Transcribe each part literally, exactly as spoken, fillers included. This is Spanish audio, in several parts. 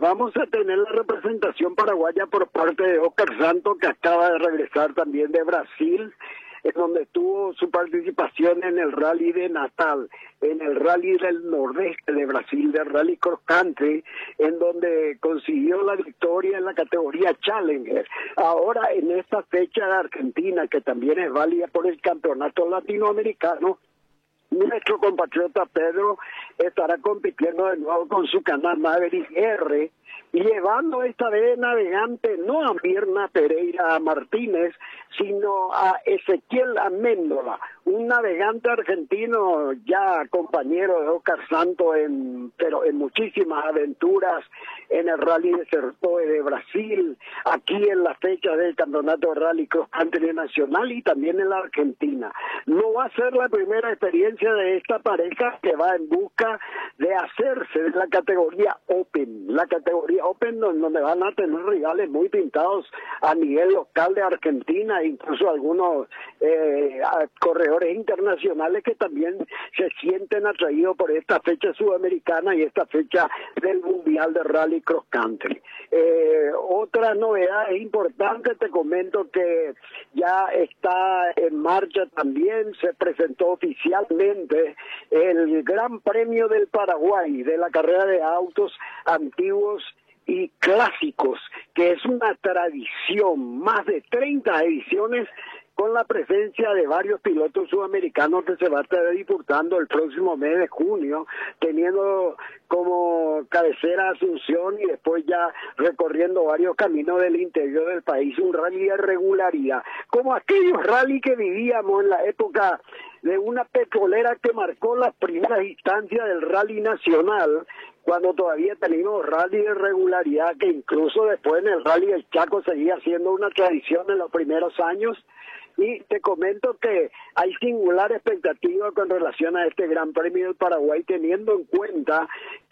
vamos a tener la representación paraguaya por parte de Oscar Santos, que acaba de regresar también de Brasil, en donde tuvo su participación en el Rally de Natal, en el Rally del Nordeste de Brasil, del Rally Cross Country, en donde consiguió la victoria en la categoría Challenger. Ahora, en esta fecha de Argentina, que también es válida por el campeonato latinoamericano, nuestro compatriota Pedro estará compitiendo de nuevo con su canal Maverick R, y llevando esta vez navegante no a Mirna Pereira Martínez, sino a Ezequiel Améndola, un navegante argentino ya compañero de Oscar Santos en, pero en muchísimas aventuras en el Rally de Sertoe de Brasil, aquí en la fecha del Campeonato de Rally Cross Country Nacional y también en la Argentina. No va a ser la primera experiencia de esta pareja que va en busca de hacerse de la categoría Open, la categoría Open donde van a tener rivales muy pintados a nivel local de Argentina, incluso algunos eh, corredores internacionales que también se sienten atraídos por esta fecha sudamericana y esta fecha del Mundial de Rally Cross Country. Eh, otra novedad importante, te comento que ya está en marcha también, se presentó oficialmente el Gran Premio del Paraguay de la carrera de autos antiguos y clásicos, que es una tradición, más de treinta ediciones con la presencia de varios pilotos sudamericanos que se va a estar disputando el próximo mes de junio, teniendo como cabecera Asunción y después ya recorriendo varios caminos del interior del país, un rally de regularidad, como aquellos rally que vivíamos en la época de una petrolera que marcó las primeras instancias del rally nacional, cuando todavía teníamos rally de regularidad, que incluso después en el rally del Chaco seguía siendo una tradición en los primeros años. Y te comento que hay singular expectativa con relación a este Gran Premio del Paraguay, teniendo en cuenta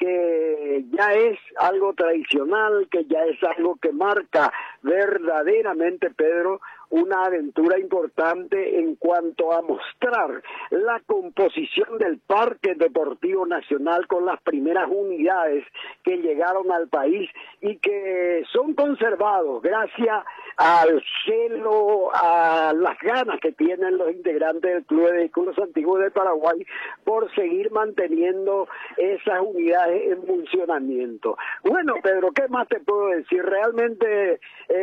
que ya es algo tradicional, que ya es algo que marca verdaderamente, Pedro, una aventura importante en cuanto a mostrar la composición del Parque Deportivo Nacional con las primeras unidades que llegaron al país y que son conservados gracias al celo, a las ganas que tienen los integrantes del Club de Vehículos Antiguos de Paraguay por seguir manteniendo esas unidades en funcionamiento. Bueno, Pedro, ¿qué más te puedo decir? Realmente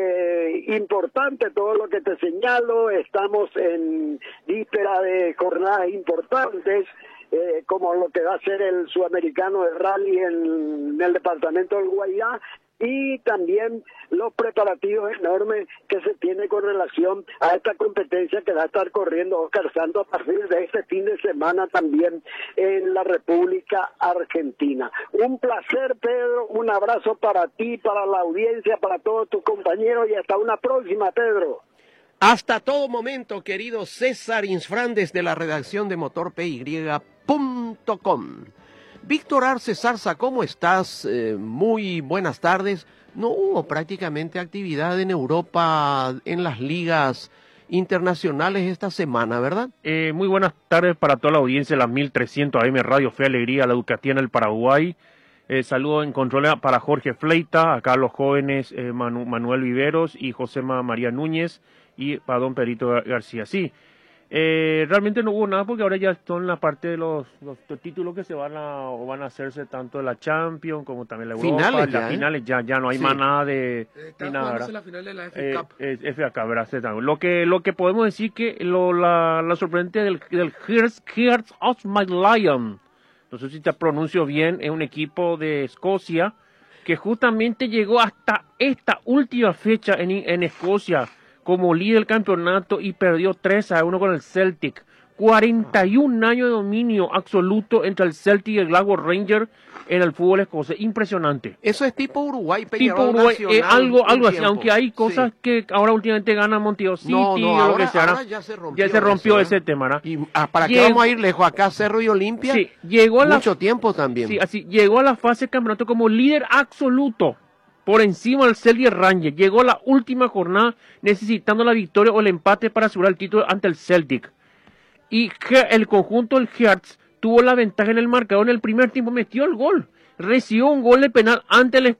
eh, importante todo lo que te señalo. Estamos en víspera de jornadas importantes, eh, como lo que va a ser el Sudamericano de Rally en, en el departamento del Guairá, y también los preparativos enormes que se tiene con relación a esta competencia que va a estar corriendo Oscar Santos a partir de este fin de semana también en la República Argentina. Un placer, Pedro, un abrazo para ti, para la audiencia, para todos tus compañeros y hasta una próxima, Pedro. Hasta todo momento, querido César Insfrandes de la redacción de motor p y punto com. Víctor Arce Zarza, ¿cómo estás? Eh, muy buenas tardes. No hubo prácticamente actividad en Europa en las ligas internacionales esta semana, ¿verdad? Eh, muy buenas tardes para toda la audiencia de las mil trescientos A M Radio Fe Alegría, la Ducatiana del Paraguay. Eh, saludo en control para Jorge Fleita, acá los jóvenes eh, Manu, Manuel Viveros y Josema María Núñez y para don Perito García. Sí. Eh, realmente no hubo nada porque ahora ya están en la parte de los, los, los títulos que se van a o van a hacerse tanto de la Champions como también la Europa, finales las ya, ¿eh? finales ya ya no hay sí. más nada de está nada, la final de la F A Cup. Eh, eh, F A Cup, ¿verdad? Lo que lo que podemos decir que lo la, la sorprendente del, del Hearts, Hearts of My Lion, no sé si te pronuncio bien, es un equipo de Escocia que justamente llegó hasta esta última fecha en, en Escocia como líder del campeonato y perdió tres a uno con el Celtic. cuarenta y un años de dominio absoluto entre el Celtic y el Glasgow Rangers en el fútbol escocés. Impresionante. Eso es tipo Uruguay, tipo Uruguay, eh, algo, algo así, aunque hay cosas sí. que ahora últimamente gana Montevideo City no, no, o ahora, lo que sea. Ahora ya se rompió, ya se rompió eso, ese ¿eh? tema, ¿no? Y, ah, ¿para llegó, qué vamos a ir lejos? Acá Cerro y Olimpia, sí, llegó a mucho la, tiempo también. Sí, así, llegó a la fase de campeonato como líder absoluto. Por encima del Celtic Rangers. Llegó a la última jornada necesitando la victoria o el empate para asegurar el título ante el Celtic. Y el conjunto del Hearts tuvo la ventaja en el marcador en el primer tiempo, metió el gol. Recibió un gol de penal ante el